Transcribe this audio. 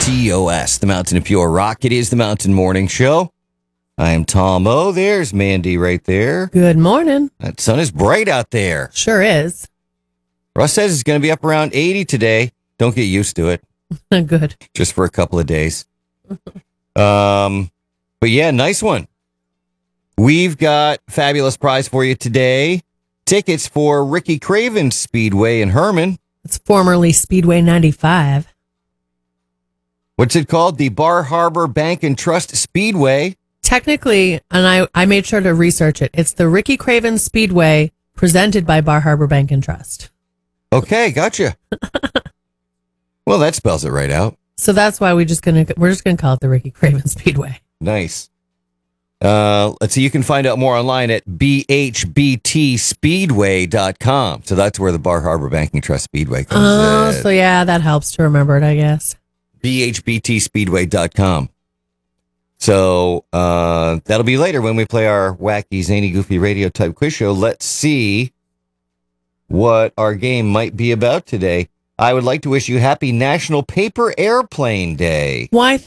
TOS, the Mountain of Pure Rock. It is the Mountain Morning Show. I am Tom O. There's Mandy right there. Good morning. That sun is bright out there. Sure is. Russ says it's going to be up around 80 today. Don't get used to it. Good. Just for a couple of days. But yeah, nice one. We've got a fabulous prize for you today. Tickets for Ricky Craven Speedway in Herman. It's formerly Speedway 95. What's it called? The Bar Harbor Bank and Trust Speedway. Technically, and I made sure to research it, it's the Ricky Craven Speedway presented by Bar Harbor Bank and Trust. Okay, gotcha. Well, that spells it right out. So that's why we're just gonna call it the Ricky Craven Speedway. Nice. Let's see, you can find out more online at bhbtspeedway.com. So that's where the Bar Harbor Banking Trust Speedway comes in. So yeah, that helps to remember it, I guess. bhbtspeedway.com. So that'll be later when we play our wacky, zany, goofy radio type quiz show. Let's see what our game might be about today. I would like to wish you happy National Paper Airplane Day. Why,